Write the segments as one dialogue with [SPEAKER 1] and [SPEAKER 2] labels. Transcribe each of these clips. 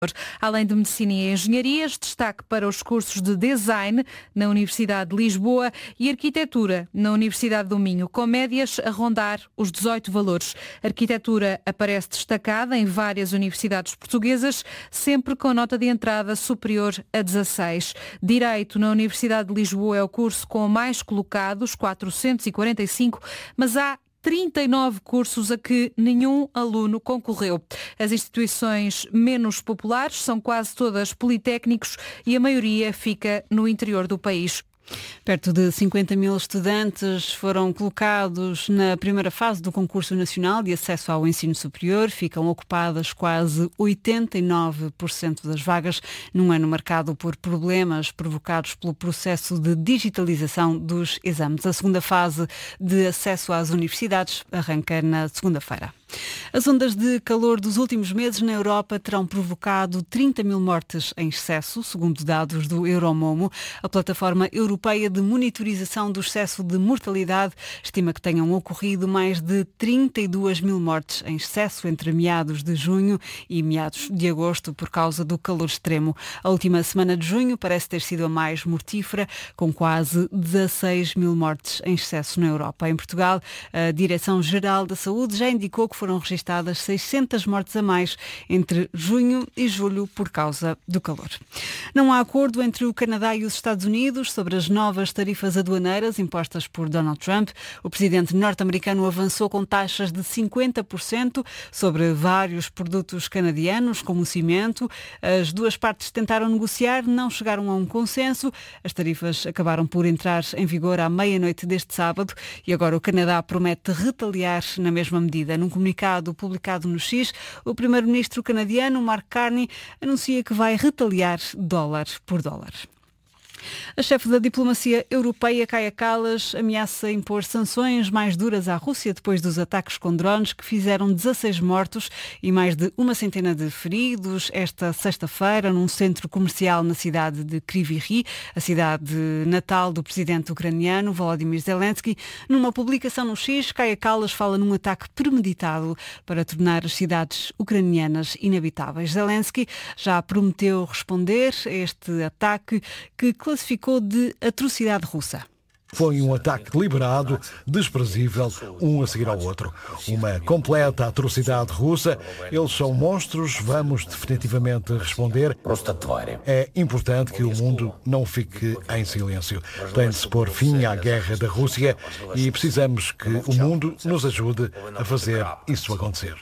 [SPEAKER 1] Além de Medicina e Engenharias, destaque para os cursos de Design na Universidade de Lisboa e Arquitetura na Universidade do Minho, com médias a rondar os 18 valores. A Arquitetura aparece destacada em várias universidades portuguesas, sempre com nota de entrada superior a 16. Direito na Universidade de Lisboa é o curso com mais colocados, 445, mas há 39 cursos a que nenhum aluno concorreu. As instituições menos populares são quase todas politécnicos e a maioria fica no interior do país.
[SPEAKER 2] Perto de 50 mil estudantes foram colocados na primeira fase do concurso nacional de acesso ao ensino superior. Ficam ocupadas quase 89% das vagas num ano marcado por problemas provocados pelo processo de digitalização dos exames. A segunda fase de acesso às universidades arranca na segunda-feira. As ondas de calor dos últimos meses na Europa terão provocado 30 mil mortes em excesso, segundo dados do Euromomo. A plataforma europeia de monitorização do excesso de mortalidade estima que tenham ocorrido mais de 32 mil mortes em excesso entre meados de junho e meados de agosto por causa do calor extremo. A última semana de junho parece ter sido a mais mortífera, com quase 16 mil mortes em excesso na Europa. Em Portugal, a Direção-Geral da Saúde já indicou que foram registadas 600 mortes a mais entre junho e julho por causa do calor. Não há acordo entre o Canadá e os Estados Unidos sobre as novas tarifas aduaneiras impostas por Donald Trump. O presidente norte-americano avançou com taxas de 50% sobre vários produtos canadianos, como o cimento. As duas partes tentaram negociar, não chegaram a um consenso. As tarifas acabaram por entrar em vigor à meia-noite deste sábado e agora o Canadá promete retaliar na mesma medida. Num comunicado publicado no X, o primeiro-ministro canadiano Mark Carney anuncia que vai retaliar dólar por dólar. A chefe da diplomacia europeia, Kaja Kallas, ameaça impor sanções mais duras à Rússia depois dos ataques com drones que fizeram 16 mortos e mais de uma centena de feridos esta sexta-feira num centro comercial na cidade de Kryvyi Rih, a cidade natal do presidente ucraniano Volodymyr Zelensky. Numa publicação no X, Kaja Kallas fala num ataque premeditado para tornar as cidades ucranianas inabitáveis. Zelensky já prometeu responder a este ataque que classificou de atrocidade russa.
[SPEAKER 3] Foi um ataque deliberado, desprezível, um a seguir ao outro. Uma completa atrocidade russa. Eles são monstros, vamos definitivamente responder. É importante que o mundo não fique em silêncio. Tem de se pôr fim à guerra da Rússia e precisamos que o mundo nos ajude a fazer isso acontecer.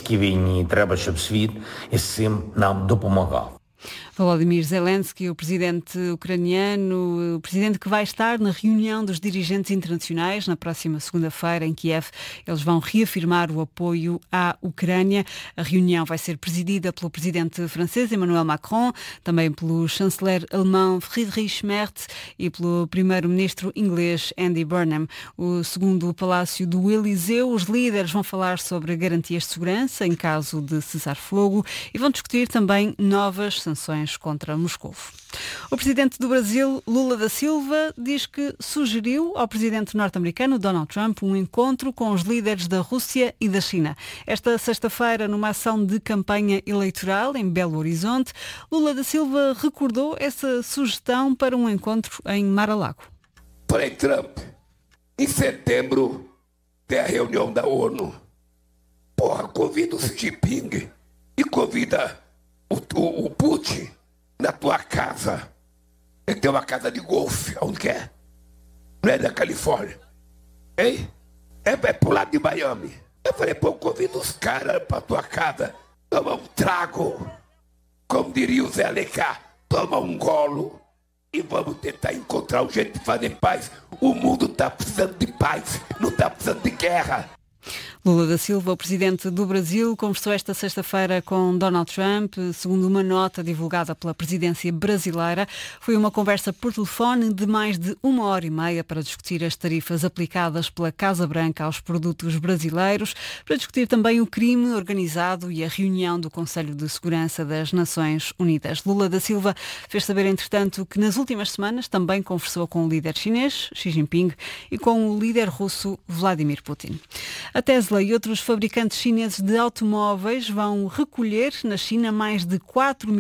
[SPEAKER 2] Volodymyr Zelensky, o presidente ucraniano, o presidente que vai estar na reunião dos dirigentes internacionais na próxima segunda-feira em Kiev. Eles vão reafirmar o apoio à Ucrânia. A reunião vai ser presidida pelo presidente francês Emmanuel Macron, também pelo chanceler alemão Friedrich Merz e pelo primeiro-ministro inglês Andy Burnham. Segundo o Palácio do Eliseu, os líderes vão falar sobre garantias de segurança em caso de cessar-fogo e vão discutir também novas sanções contra Moscou. O presidente do Brasil, Lula da Silva, diz que sugeriu ao presidente norte-americano Donald Trump um encontro com os líderes da Rússia e da China. Esta sexta-feira, numa ação de campanha eleitoral em Belo Horizonte, Lula da Silva recordou essa sugestão para um encontro em Mar-a-Lago.
[SPEAKER 4] Falei, Trump, em setembro tem a reunião da ONU. Convida o Xi Jinping e convida o Putin na tua casa. Ele tem uma casa de golfe, onde que é? Não é da Califórnia. Hein? É pro lado de Miami. Eu falei, convida os caras pra tua casa, toma um trago, como diria o Zé Alencar, toma um golo e vamos tentar encontrar um jeito de fazer paz. O mundo tá precisando de paz, não tá precisando de guerra.
[SPEAKER 2] Lula da Silva, o presidente do Brasil, conversou esta sexta-feira com Donald Trump, segundo uma nota divulgada pela presidência brasileira. Foi uma conversa por telefone de mais de 1h30 para discutir as tarifas aplicadas pela Casa Branca aos produtos brasileiros, para discutir também o crime organizado e a reunião do Conselho de Segurança das Nações Unidas. Lula da Silva fez saber, entretanto, que nas últimas semanas também conversou com o líder chinês, Xi Jinping, e com o líder russo, Vladimir Putin. A Tesla e outros fabricantes chineses de automóveis vão recolher na China mais de 4